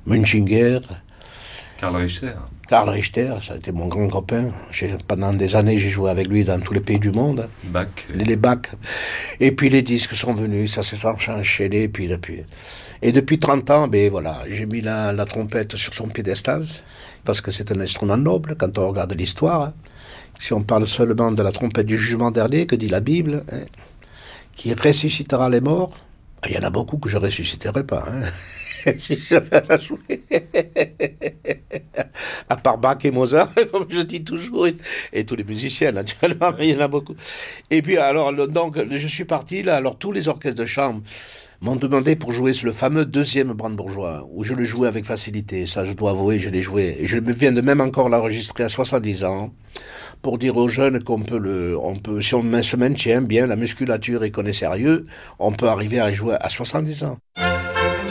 Munchinger, Karl Richter. Karl Richter, ça a été mon grand copain. Pendant des années, j'ai joué avec lui dans tous les pays du monde. Bach. Les Bach. Et puis les disques sont venus, ça s'est enchaîné. Et depuis 30 ans, ben voilà, j'ai mis la trompette sur son piédestal, parce que c'est un instrument noble quand on regarde l'histoire. Hein. Si on parle seulement de la trompette du jugement dernier, que dit la Bible, hein, qui ressuscitera les morts, il y en a beaucoup que je ne ressusciterai pas. Hein. Si j'avais à la jouer. À part Bach et Mozart, comme je dis toujours, et tous les musiciens, naturellement, mais il y en a beaucoup. Et puis, alors, donc, je suis parti, là, alors tous les orchestres de chambre m'ont demandé pour jouer sur le fameux deuxième brandebourgeois, où je le jouais avec facilité. Ça, je dois avouer, je l'ai joué. Et je viens de même encore l'enregistrer à 70 ans, pour dire aux jeunes qu'on peut si on se maintient bien, la musculature et qu'on est sérieux, on peut arriver à jouer à 70 ans.